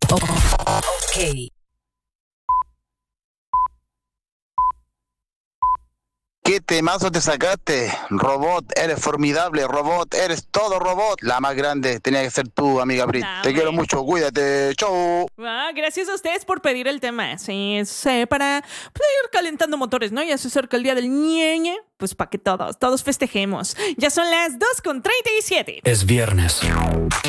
Ok. ¿Qué temazo te sacaste? Robot, eres formidable, robot, eres todo robot. La más grande tenía que ser tú, amiga Brit. Nah, Te quiero hombre. mucho, cuídate, chau. Gracias a ustedes por pedir el tema. Sí, para pues, ir calentando motores, ¿no? Ya se acerca el día del ñeñe. Pues para que todos festejemos. Ya son las 2:37. Es viernes.